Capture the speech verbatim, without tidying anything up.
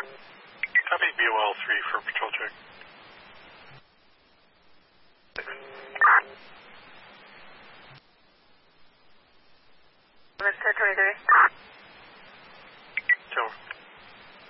Copy B O L three for patrol check. Mister twenty-three.